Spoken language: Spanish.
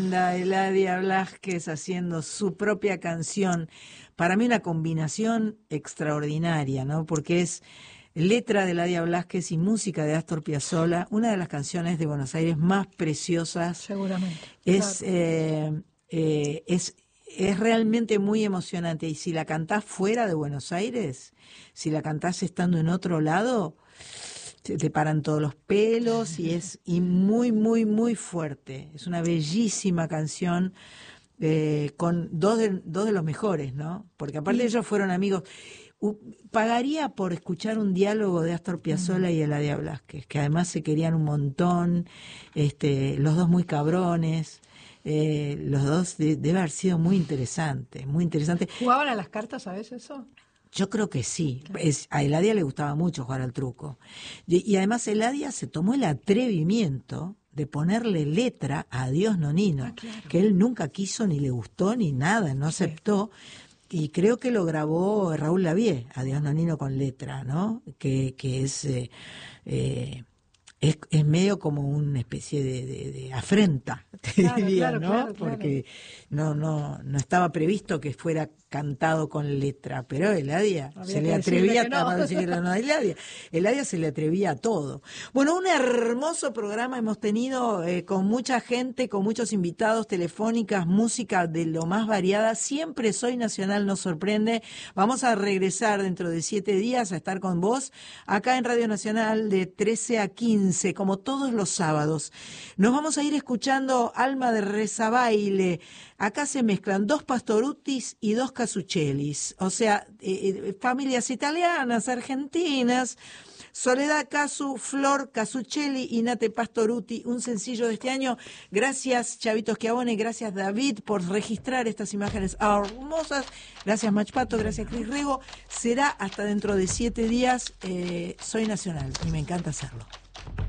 tremenda, Eladia Blasquez haciendo su propia canción. Para mí una combinación extraordinaria, ¿no? Porque es letra de Eladia Blasquez y música de Astor Piazzolla, una de las canciones de Buenos Aires más preciosas. Seguramente. Es, Claro. es realmente muy emocionante. Y si la cantás fuera de Buenos Aires, si la cantás estando en otro lado, te paran todos los pelos y muy, muy, muy fuerte. Es una bellísima canción con dos de los mejores, ¿no? Porque aparte Y, ellos fueron amigos. Pagaría por escuchar un diálogo de Astor Piazzolla y Eladia Blasquez, que además se querían un montón, los dos muy cabrones. Los dos debe haber sido muy interesante, muy interesante. ¿jugaban a las cartas, sabes eso? Yo creo que sí. Claro. A Eladia le gustaba mucho jugar al truco. Y además Eladia se tomó el atrevimiento de ponerle letra a Adiós Nonino, Claro. que él nunca quiso ni le gustó ni nada, no aceptó. Y creo que lo grabó Raúl Lavie, Adiós Nonino con letra, ¿no? Que es medio como una especie de afrenta, te diría, Claro, ¿no? claro, Porque no estaba previsto que fuera cantado con letra, pero Eladia se le atrevía a decirle no a Eladia. Eladia se le atrevía a todo. Bueno, un hermoso programa hemos tenido con mucha gente, con muchos invitados, telefónicas, música de lo más variada. Siempre Soy Nacional nos sorprende. Vamos a regresar dentro de 7 días a estar con vos acá en Radio Nacional de 13 a 15, como todos los sábados. Nos vamos a ir escuchando Alma de Rezabaile. Acá se mezclan 2 Pastoruttis y 2 Casuccellis, o sea, familias italianas, argentinas. Soledad Casu, Flor Casuccelli y Nate Pastorutti, un sencillo de este año. Gracias, Chavito Schiavone, gracias, David, por registrar estas imágenes hermosas. Gracias, Machpato, gracias, Cris Rego. Será hasta dentro de 7 días. Soy Nacional y me encanta hacerlo.